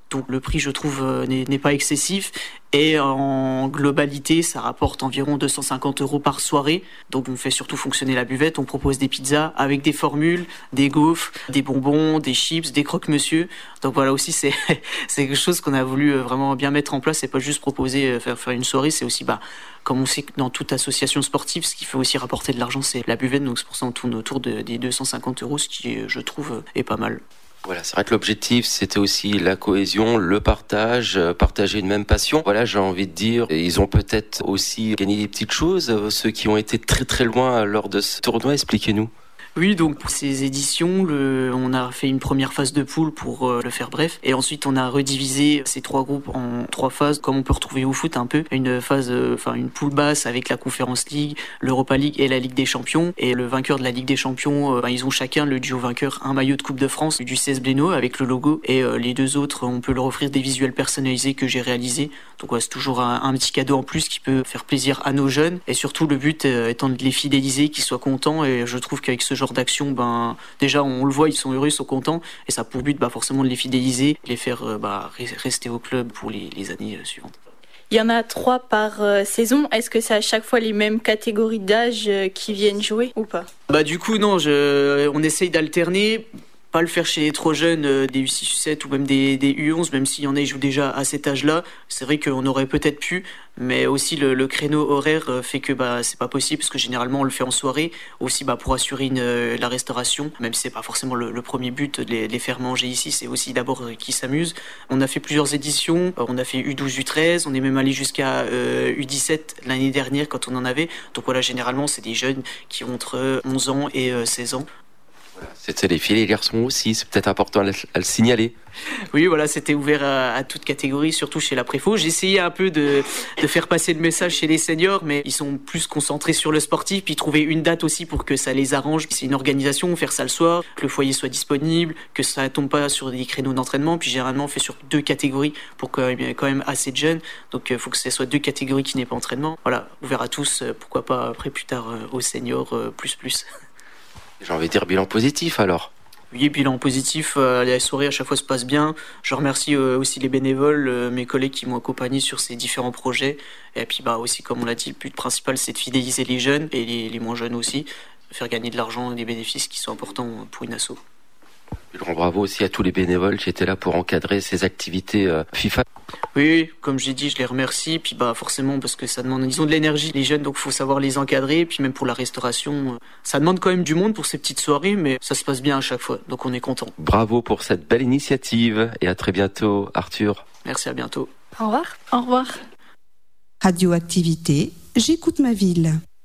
Donc le prix, je trouve, n'est pas excessif. Et en globalité, ça rapporte environ 250 € par soirée. Donc on fait surtout fonctionner la buvette. On propose des pizzas avec des formules, des gaufres, des bonbons, des chips, des croque-monsieur. Donc voilà aussi, c'est quelque chose qu'on a voulu vraiment bien mettre en place. C'est pas juste proposer faire une soirée, c'est aussi comme on sait que dans toute association sportive, ce qui fait aussi rapporter de l'argent, c'est la buvette. Donc c'est pour ça qu'on tourne autour des 250 €, ce qui, je trouve, est pas mal. Voilà, c'est vrai que l'objectif, c'était aussi la cohésion, le partage, partager une même passion. Voilà, j'ai envie de dire, ils ont peut-être aussi gagné des petites choses, ceux qui ont été très très loin lors de ce tournoi. Expliquez-nous. Oui, donc pour ces éditions, on a fait une première phase de poule pour le faire bref, et ensuite on a redivisé ces 3 groupes en 3 phases, comme on peut retrouver au foot un peu. Une phase, une poule basse avec la Conference League, l'Europa League et la Ligue des Champions. Et le vainqueur de la Ligue des Champions, ils ont chacun, le duo vainqueur, un maillot de Coupe de France du CS Blénaud avec le logo, et les 2 autres, on peut leur offrir des visuels personnalisés que j'ai réalisés. Donc c'est toujours un petit cadeau en plus qui peut faire plaisir à nos jeunes, et surtout le but étant de les fidéliser, qu'ils soient contents. Et je trouve qu'avec ce genre d'action, déjà on le voit, ils sont heureux, ils sont contents, et ça a pour but forcément de les fidéliser, les faire rester au club pour les années suivantes. Il y en a 3 par saison. Est-ce que c'est à chaque fois les mêmes catégories d'âge qui viennent jouer ou pas ? Du coup non, on essaye d'alterner. Pas le faire chez les trop jeunes, des U6, U7 ou même des U11, même s'il y en a, ils jouent déjà à cet âge-là. C'est vrai qu'on aurait peut-être pu, mais aussi le créneau horaire fait que c'est pas possible, parce que généralement on le fait en soirée, aussi pour assurer la restauration, même si c'est pas forcément le premier but de les faire manger ici, c'est aussi d'abord qu'ils s'amusent. On a fait plusieurs éditions, on a fait U12, U13, on est même allé jusqu'à U17 l'année dernière quand on en avait. Donc voilà, généralement c'est des jeunes qui ont entre 11 ans et 16 ans. C'était les filles et les garçons aussi, c'est peut-être important à le signaler. Oui, voilà, c'était ouvert à toute catégorie, surtout chez la Préfo. J'ai essayé un peu de faire passer le message chez les seniors, mais ils sont plus concentrés sur le sportif, puis trouver une date aussi pour que ça les arrange. C'est une organisation, faire ça le soir, que le foyer soit disponible, que ça tombe pas sur des créneaux d'entraînement. Puis généralement, on fait sur 2 catégories pour qu'il y ait quand même assez de jeunes. Donc il faut que ce soit 2 catégories qui n'aient pas entraînement. Voilà, ouvert à tous, pourquoi pas après plus tard aux seniors plus. J'ai envie de dire bilan positif alors. Oui, bilan positif, la soirée à chaque fois se passe bien. Je remercie aussi les bénévoles, mes collègues qui m'ont accompagné sur ces différents projets. Et puis aussi, comme on l'a dit, le but principal c'est de fidéliser les jeunes et les moins jeunes aussi, faire gagner de l'argent et des bénéfices qui sont importants pour une asso. Bravo aussi à tous les bénévoles qui étaient là pour encadrer ces activités FIFA. Oui, comme j'ai dit, je les remercie. Puis forcément, parce que ça demande, ils ont de l'énergie, les jeunes, donc il faut savoir les encadrer. Puis même pour la restauration, ça demande quand même du monde pour ces petites soirées, mais ça se passe bien à chaque fois, donc on est content. Bravo pour cette belle initiative et à très bientôt, Arthur. Merci, à bientôt. Au revoir. Au revoir. Radioactivité, j'écoute ma ville.